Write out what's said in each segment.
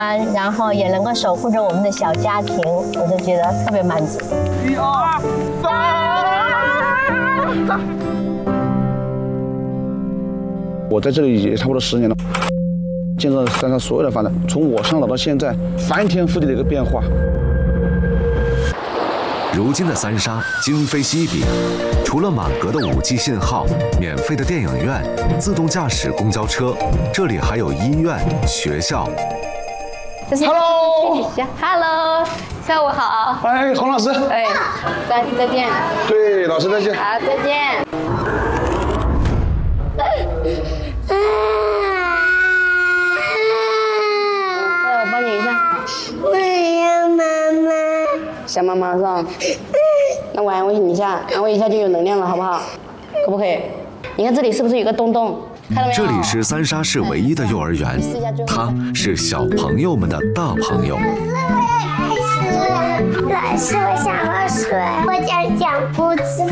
然后也能够守护着我们的小家庭，我就觉得特别满足。1、2、3。 我在这里也差不多10年了，见证了山上所有的发展，从我上岛到现在，翻天覆地的一个变化。 如今的三沙今非昔比，除了满格的5G 信号、免费的电影院、自动驾驶公交车，这里还有医院、学校。 Hello， 下午好。 哎，洪老师。 哎，再见。 对，老师再见。 好，再见。我帮你一下。 我要妈妈。 想妈妈是吧？那我安慰你一下，安慰一下就有能量了，好不好？可不可以？你看这里是不是有个洞洞？ 这里是三沙市唯一的幼儿园，它是小朋友们的大朋友。 老师，我想喝水，我想讲故事。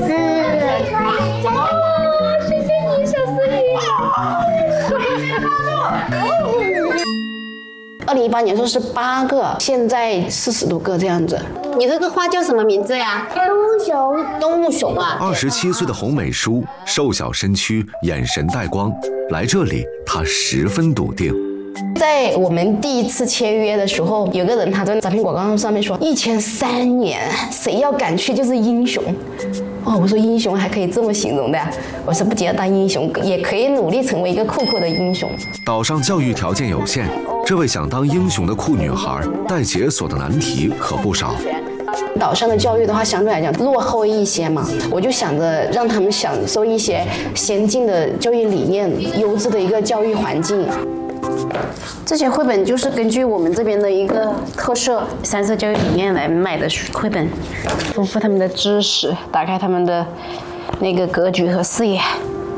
谢谢你，小思雨。2018年说是8个，现在40多个这样子。你这个花叫什么名字呀？动物熊啊。 27岁的洪美淑，瘦小身躯，眼神带光，来这里她十分笃定。 在我们第一次签约的时候，有个人他在招聘广告上面说，1003年谁要敢去就是英雄。哦，我说英雄还可以这么形容的，我说不仅要当英雄，也可以努力成为一个酷酷的英雄。 岛上教育条件有限，这位想当英雄的酷女孩待解锁的难题可不少。 岛上的教育的话，相对来讲落后一些嘛，我就想着让他们享受一些先进的教育理念、优质的一个教育环境。这些绘本就是根据我们这边的一个特色三色教育理念来买的绘本，丰富他们的知识，打开他们的那个格局和视野。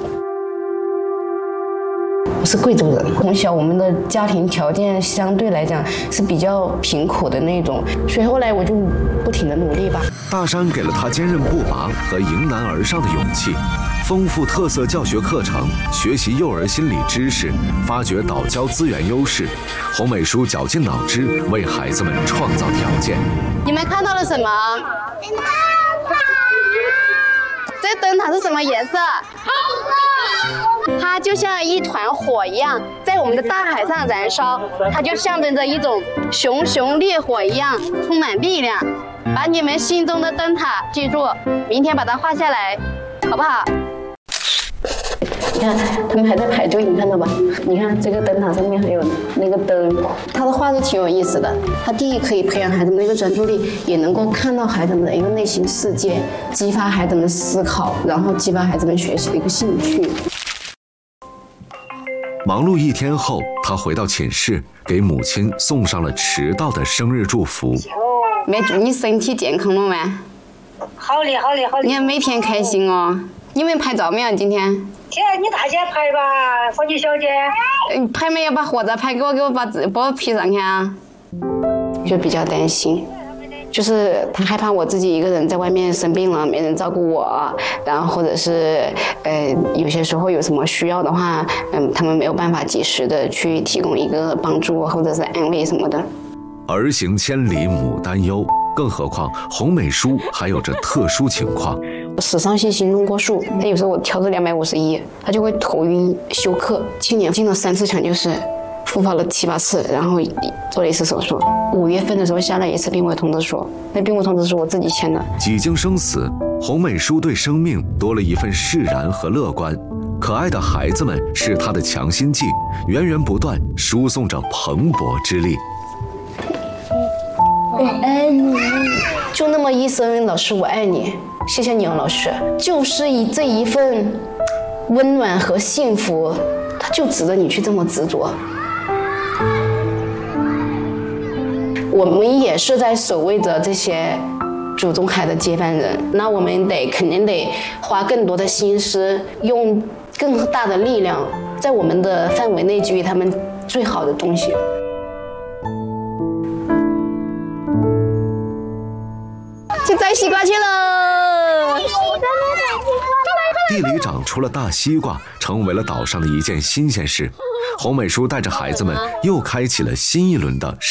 我是贵州人，从小我们的家庭条件相对来讲是比较贫苦的那种，所以后来我就不停的努力吧。 大山给了他坚韧不拔和迎难而上的勇气，丰富特色教学课程，学习幼儿心理知识，发掘岛礁资源优势。洪美淑绞尽脑汁为孩子们创造条件。 你们看到了什么？这灯塔是什么颜色？它就像一团火一样，在我们的大海上燃烧，它就象征着一种熊熊烈火一样，充满力量。把你们心中的灯塔记住，明天把它画下来，好不好？你看，他们还在排队，你看到吧？你看这个灯塔上面还有那个灯，它的画是挺有意思的。它第一可以培养孩子们的一个专注力，也能够看到孩子们的一个内心世界，激发孩子们思考，然后激发孩子们学习的一个兴趣。 忙碌一天后，他回到寝室，给母亲送上了迟到的生日祝福。 妹，祝你身体健康了吗？ 好嘞，好嘞，好嘞。 你要每天开心哦。你们拍照没有？今天？ 你大姐拍吧，芳姐小姐。 拍没有？把活着拍给我把我 P 上去啊。就比较担心，就是他害怕我自己一个人在外面生病了，没人照顾我，然后或者是有些时候有什么需要的话，他们没有办法及时的去提供一个帮助或者是安慰什么的。 儿行千里母担忧，更何况洪美淑还有着特殊情况。 史上性心动过速，他有时候我调至251，他就会头晕休克。去年进了3次抢救室，复发了7、8次，然后做了1次手术。5月份的时候下了1次病危通知书，那病危通知是我自己签的。 几经生死，洪美淑对生命多了一份释然和乐观。可爱的孩子们是她的强心剂，源源不断输送着蓬勃之力。 我爱你，就那么一声老师我爱你，谢谢你哦老师，就是这一份温暖和幸福，它就值得你去这么执着。我们也是在守卫着这些祖宗海的接班人，那我们肯定得花更多的心思，用更大的力量，在我们的范围内给予他们最好的东西。去摘西瓜去了！ 地里长出了大西瓜，成为了岛上的一件新鲜事。洪美叔带着孩子们又开启了新一轮的